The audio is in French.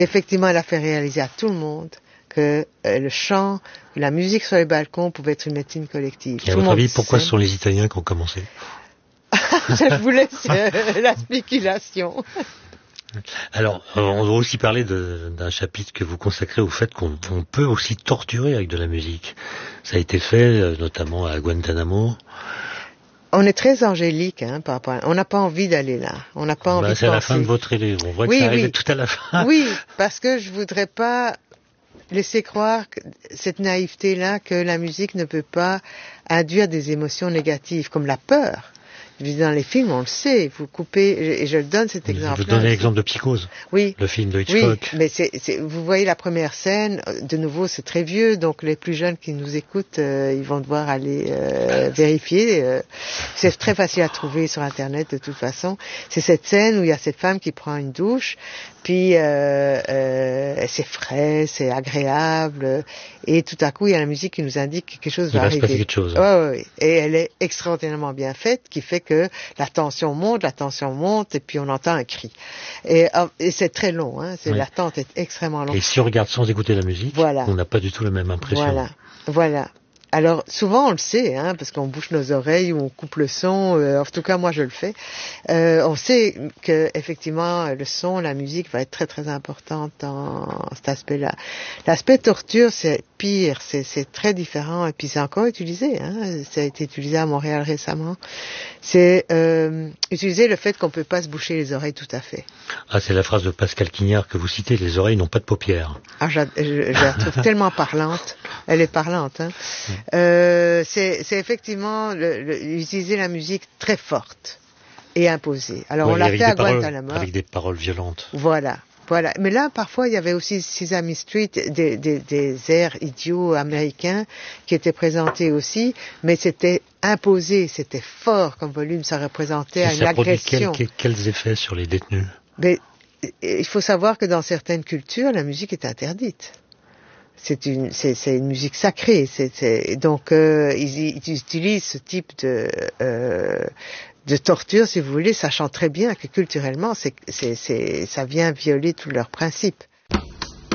Effectivement, elle a fait réaliser à tout le monde que le chant, la musique sur les balcons pouvait être une médecine collective. Et à votre avis, pourquoi ce sont les Italiens qui ont commencé? Je vous laisse la spéculation. Alors, on doit aussi parler d'un chapitre que vous consacrez au fait qu'on peut aussi torturer avec de la musique. Ça a été fait notamment à Guantanamo. On est très angélique, par rapport on n'a pas envie d'aller là. On n'a pas envie de penser. C'est à la fin de votre élève. On voit que ça arrive tout à la fin. Oui, parce que je voudrais pas laisser croire cette naïveté-là que la musique ne peut pas induire des émotions négatives, comme la peur. Dans les films, on le sait, vous coupez, et je donne cet exemple-là. Vous donnez l'exemple de Psychose, oui, le film de Hitchcock. Oui, mais vous voyez la première scène, de nouveau c'est très vieux, donc les plus jeunes qui nous écoutent, ils vont devoir aller vérifier. C'est très facile à trouver sur Internet de toute façon. C'est cette scène où il y a cette femme qui prend une douche, puis c'est frais, c'est agréable, et tout à coup il y a la musique qui nous indique que quelque chose va arriver. Il va se passer quelque chose. Ouais. Et elle est extraordinairement bien faite, qui fait que la tension monte, et puis on entend un cri. Et c'est très long, l'attente est extrêmement longue. Et si on regarde sans écouter la musique, on n'a pas du tout la même impression. Voilà. Alors souvent on le sait, parce qu'on bouche nos oreilles ou on coupe le son. En tout cas moi je le fais. On sait que effectivement le son, la musique va être très très importante dans cet aspect-là. L'aspect torture c'est pire, c'est très différent et puis c'est encore utilisé. Ça a été utilisé à Montréal récemment. C'est utiliser le fait qu'on peut pas se boucher les oreilles tout à fait. Ah, c'est la phrase de Pascal Quignard que vous citez. Les oreilles n'ont pas de paupières. Ah, je la trouve tellement parlante. Elle est parlante. C'est effectivement utiliser la musique très forte et imposée. Alors on l'a fait à Guantanamo. Avec des paroles violentes. Voilà. Mais là, parfois, il y avait aussi Sesame Street, des airs idiots américains qui étaient présentés aussi, mais c'était imposé, c'était fort comme volume, ça représentait une agression. Quels effets sur les détenus? Mais il faut savoir que dans certaines cultures, la musique est interdite. C'est une musique sacrée. Donc ils utilisent ce type de torture, si vous voulez, sachant très bien que culturellement, ça vient violer tous leurs principes.